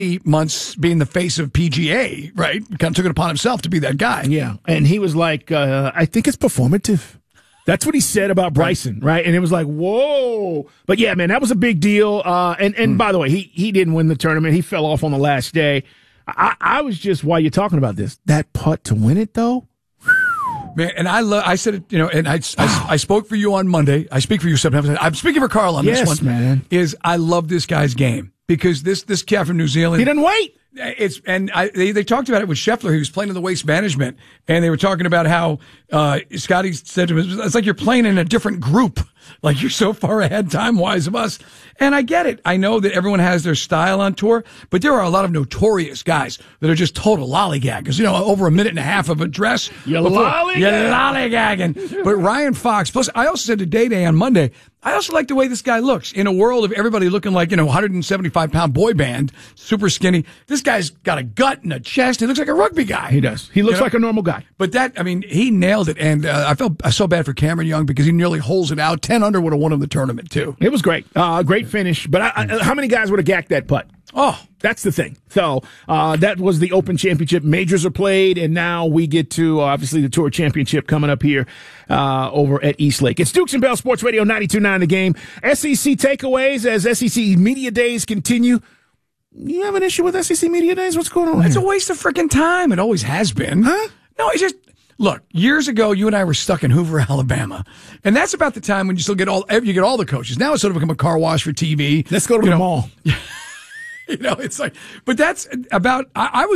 months being the face of PGA, right? Kind of took it upon himself to be that guy. Yeah, and he was like, I think it's performative. That's what he said about Bryson, right? And it was like, whoa. But yeah, man, that was a big deal. And by the way, he didn't win the tournament. He fell off on the last day. I was just, while you're talking about this, that putt to win it, though. Man, and I said it, and I spoke for you on Monday. I speak for you sometimes. I'm speaking for Carl on this one. Man. I love this guy's game because this cat from New Zealand. He didn't wait. They talked about it with Scheffler. He was playing in the Waste Management, and they were talking about how Scotty said to him, "It's like you're playing in a different group. Like you're so far ahead time wise of us." And I get it. I know that everyone has their style on tour, but there are a lot of notorious guys that are just total lollygaggers. Over a minute and a half of address, you're lollygagging. But Ryan Fox. Plus, I also said to Day on Monday, I also like the way this guy looks. In a world of everybody looking like, 175-pound boy band, super skinny, this guy's got a gut and a chest. He looks like a rugby guy. He does. He looks like a normal guy. But he nailed it. And I felt so bad for Cameron Young because he nearly holes it out. 10 under would have won him the tournament, too. It was great. Great finish. But how many guys would have gacked that putt? Oh, that's the thing. So that was the Open Championship. Majors are played, and now we get to, obviously, the Tour Championship coming up here over at East Lake. It's Dukes and Bell Sports Radio 92.9 The Game. SEC takeaways as SEC Media Days continue. You have an issue with SEC Media Days? What's going on It's here? A waste of freaking time. It always has been. Huh? No, it's just... Look, years ago, you and I were stuck in Hoover, Alabama, and that's about the time when you still get all the coaches. Now it's sort of become a car wash for TV. Let's go to the mall. It's like, but that's about. I was.